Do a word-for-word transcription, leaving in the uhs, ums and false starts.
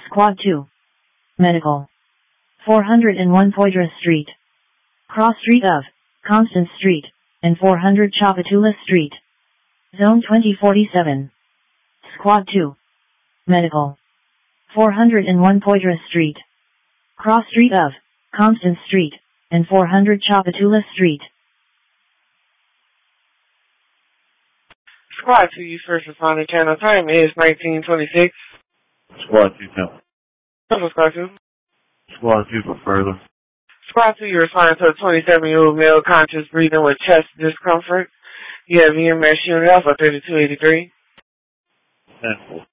Squad two. Medical. four hundred one Poydras Street. Cross Street of Constance Street, and four hundred Chapatula Street. Zone twenty forty-seven. Squad two. Medical. four hundred one Poydras Street. Cross Street of Constance Street, and four hundred Chapatula Street. Squad two, you first responder channel. Time is nineteen twenty-six. Squad two, count. What's Squad two? Squad two for further. Squad two, you're responding to a twenty-seven-year-old male conscious breathing with chest discomfort. You have E M S unit Alpha thirty-two eighty-three. ten four.